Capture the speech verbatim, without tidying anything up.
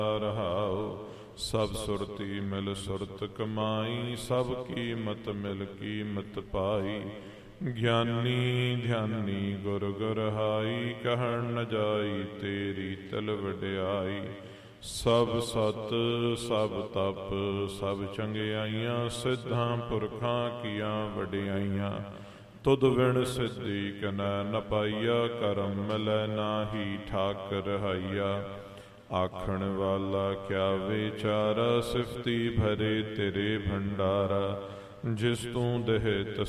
ਰਹਾਉ। ਸਭ ਸੁਰਤੀ ਮਿਲ ਸੁਰਤ ਕਮਾਈ, ਸਭ ਕੀਮਤ ਮਿਲ ਕੀਮਤ ਪਾਈ। ਗਿਆਨੀ ਧਿਆਨੀ ਗੁਰ ਗੁਰਹਾਈ, ਕਹਿਣ ਨ ਜਾਈ ਤੇਰੀ ਤਿਲ ਵਡਿਆਈ। ਸਭ ਸਤ ਸਭ ਤਪ ਸਭ ਚੰਗਿਆਈਆਂ, ਸਿੱਧਾਂ ਪੁਰਖਾਂ ਕੀਆਂ ਵਡਿਆਈਆਂ। ਤੁਧ ਵਿਣ ਸਿੱਧੀ ਕਨੈ ਨ ਪਾਈਆ, ਕਰਮ ਮਿਲੈ ਨਾਹੀ ਠਾਕ ਰਹਾਈਆ। ਆਖਣ ਵਾਲਾ ਕਿਆ ਵਿਚਾਰਾ, ਸਿਫਤੀ ਭਰੇ ਤੇਰੇ ਭੰਡਾਰਾ। ਜਿਸ ਤੂੰ ਦੇਹ ਤਿਸ